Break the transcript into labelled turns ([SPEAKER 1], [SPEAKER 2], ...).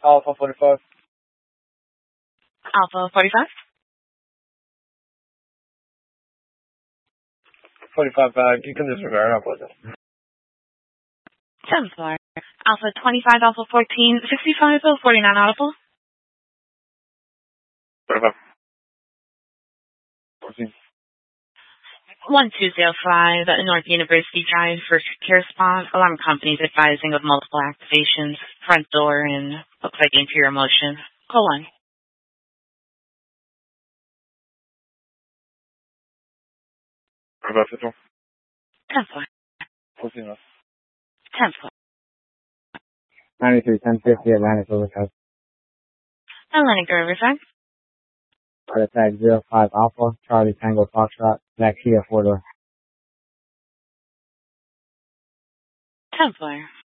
[SPEAKER 1] Alpha 45.
[SPEAKER 2] Alpha 45?
[SPEAKER 1] 45, you can disregard. I'll put it.
[SPEAKER 2] 10-4. Alpha 25, Alpha 14, 65, 49 audible.
[SPEAKER 1] 45. 14.
[SPEAKER 2] 1205 North University Drive for secure spot. Alarm companies advising of multiple activations. Front door and looks like interior motion. Call 1.
[SPEAKER 1] 45.
[SPEAKER 2] 10-4.
[SPEAKER 1] 14.
[SPEAKER 2] 10-4.
[SPEAKER 3] 93, 1050 Atlantic Riverside.
[SPEAKER 2] Atlantic Riverside.
[SPEAKER 3] Heart attack 05 Alpha, Charlie Tango Foxtrot, Black Kia 4-door.
[SPEAKER 2] 10-4.